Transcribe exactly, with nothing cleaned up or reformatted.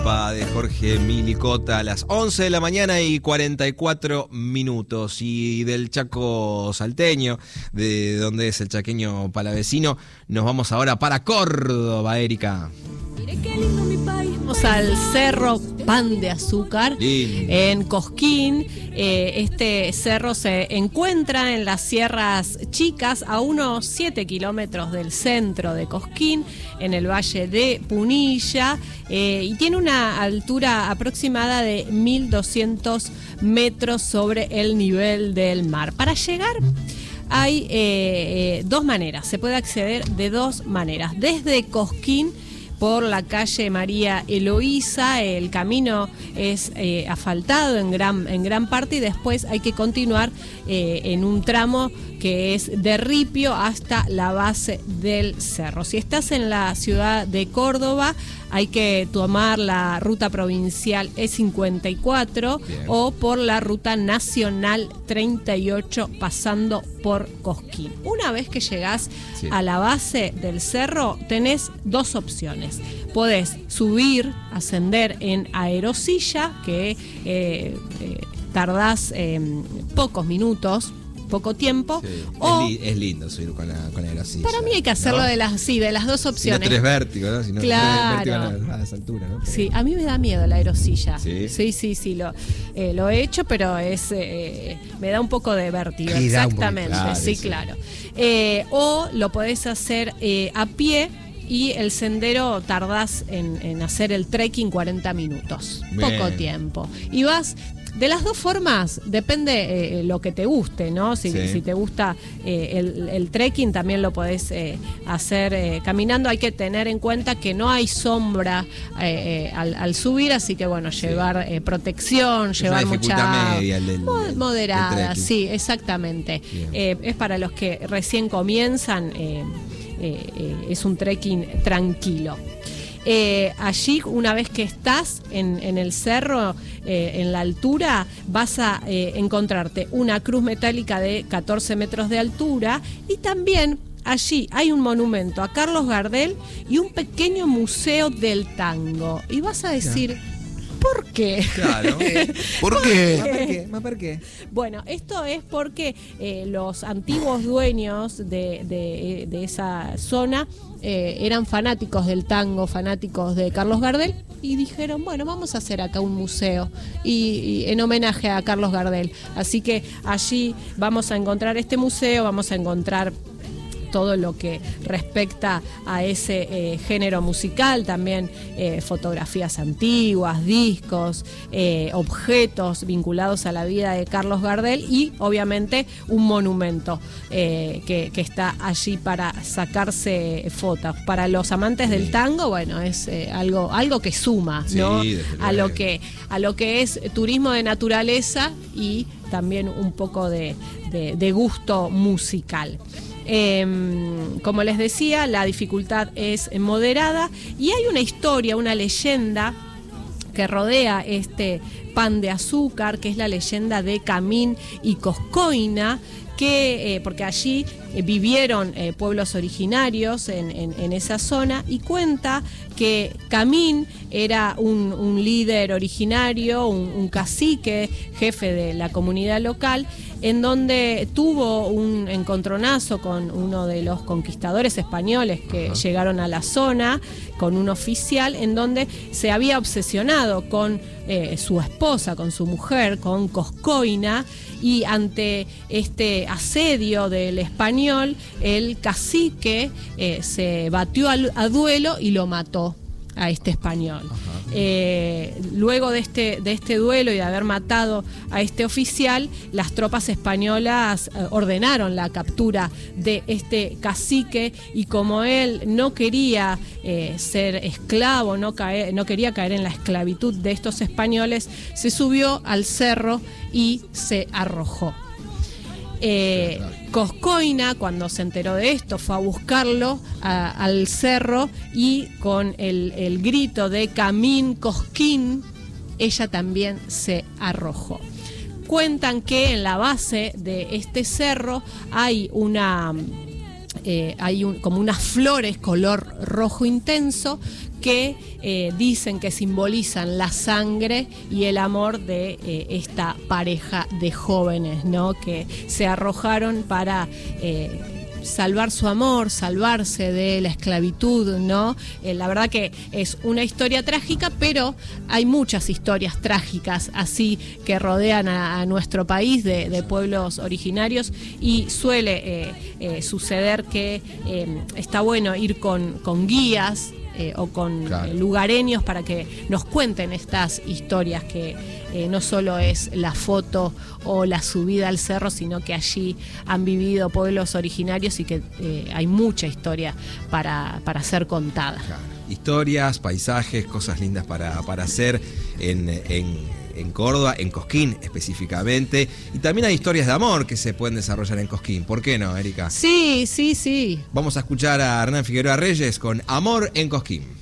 De Jorge Milicota a las once de la mañana y cuarenta y cuatro minutos. Y del Chaco salteño, de donde es el chaqueño palavecino, nos vamos ahora para Córdoba, Erika. Mire qué lindo mi país. Vamos al Cerro Pan de Azúcar, lindo, en Cosquín. Eh, este cerro se encuentra en las Sierras Chicas, a unos siete kilómetros del centro de Cosquín, en el valle de Punilla, eh, y tiene una altura aproximada de mil doscientos metros sobre el nivel del mar. Para llegar hay eh, eh, dos maneras, se puede acceder de dos maneras. Desde Cosquín, por la calle María Eloísa, el camino es eh, asfaltado en gran, en gran parte, y después hay que continuar eh, en un tramo que es de Ripio hasta la base del cerro. Si estás en la ciudad de Córdoba, hay que tomar la ruta provincial E cincuenta y cuatro. Bien. O por la ruta nacional treinta y ocho, pasando por Cosquín. Una vez que llegás sí. a la base del cerro, tenés dos opciones. Podés subir, ascender en aerosilla, que eh, eh, tardás eh, pocos minutos, poco tiempo. Sí. O, es, li es lindo subir con la, con la aerosilla. Para mí hay que hacerlo, ¿no?, de las sí, de las dos opciones. Si no tenés vértigo, ¿no? Si no claro. tenés vértigo a, a esa altura, ¿no? Pero... Sí, a mí me da miedo la aerosilla. Sí, sí, sí, sí lo, eh, lo he hecho, pero es eh, me da un poco de vértigo. Sí, exactamente, claro, sí, sí, claro. Eh, o lo podés hacer eh, a pie, y el sendero tardás en, en hacer el trekking cuarenta minutos. Bien. Poco tiempo. Y vas... De las dos formas, depende eh, lo que te guste, ¿no? Si, sí. si te gusta eh, el, el trekking, también lo podés eh, hacer eh, caminando. Hay que tener en cuenta que no hay sombra eh, eh, al, al subir, así que bueno, llevar sí. eh, protección, es llevar mucha media, el del, mod moderada, sí, exactamente. Eh, es para los que recién comienzan, eh, eh, eh, es un trekking tranquilo. Eh, allí, una vez que estás en, en el cerro, eh, en la altura, vas a eh, encontrarte una cruz metálica de catorce metros de altura, y también allí hay un monumento a Carlos Gardel y un pequeño museo del tango. Y vas a decir... ¿Por qué? Claro. ¿Por, ¿Por qué? qué? ¿Por qué? Bueno, esto es porque eh, los antiguos dueños de, de, de esa zona eh, eran fanáticos del tango, fanáticos de Carlos Gardel, y dijeron, bueno, vamos a hacer acá un museo y, y en homenaje a Carlos Gardel. Así que allí vamos a encontrar este museo, vamos a encontrar todo lo que respecta a ese eh, género musical, también eh, fotografías antiguas, discos, eh, objetos vinculados a la vida de Carlos Gardel, y obviamente un monumento eh, que, que está allí para sacarse fotos. Para los amantes sí. del tango, bueno, es eh, algo, algo que suma, ¿no? Sí, a lo que, a lo que es turismo de naturaleza y también un poco de, de, de gusto musical. Eh, como les decía, la dificultad es moderada, y hay una historia, una leyenda que rodea este pan de azúcar, que es la leyenda de Camín y Coscoina, que, eh, porque allí eh, vivieron eh, pueblos originarios en, en, en esa zona, y cuenta que Camín era un, un líder originario, un, un cacique, jefe de la comunidad local, en donde tuvo un encontronazo con uno de los conquistadores españoles que Ajá. llegaron a la zona, con un oficial, en donde se había obsesionado con eh, su esposa, con su mujer, con Coscoina, y ante este asedio del español, el cacique eh, se batió al, a duelo y lo mató a este español. Eh, luego de este, de este duelo y de haber matado a este oficial, las tropas españolas eh, ordenaron la captura de este cacique, y como él no quería eh, ser esclavo, no, caer, no quería caer en la esclavitud de estos españoles, se subió al cerro y se arrojó. Eh, Coscoina, cuando se enteró de esto, fue a buscarlo a, al cerro, y con el, el grito de Camín, Cosquín, ella también se arrojó. Cuentan que en la base de este cerro hay una eh, hay un, como unas flores color rojo intenso que eh, dicen que simbolizan la sangre y el amor de eh, esta pareja de jóvenes, ¿no? Que se arrojaron para eh, salvar su amor, salvarse de la esclavitud, ¿no? Eh, la verdad que es una historia trágica, pero hay muchas historias trágicas así que rodean a, a nuestro país de, de pueblos originarios, y suele eh, eh, suceder que eh, está bueno ir con, con guías Eh, o con claro. eh, lugareños para que nos cuenten estas historias, que eh, no solo es la foto o la subida al cerro, sino que allí han vivido pueblos originarios y que eh, hay mucha historia para, para ser contada. Claro. Historias, paisajes, cosas lindas para, para hacer en, en en Córdoba, en Cosquín específicamente, y también hay historias de amor que se pueden desarrollar en Cosquín. ¿Por qué no, Erika? Sí, sí, sí. Vamos a escuchar a Hernán Figueroa Reyes con Amor en Cosquín.